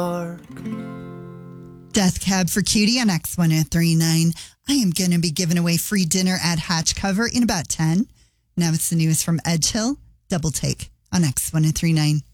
Death Cab for Cutie on X1039. I am going to be giving away free dinner at Hatch Cover in about 10. Now it's the news from Edge Hill. Double Take on X1039.